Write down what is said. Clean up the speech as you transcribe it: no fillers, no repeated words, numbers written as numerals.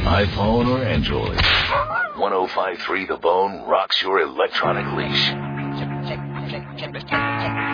iPhone or Android. 105.3 The Bone rocks your electronic leash.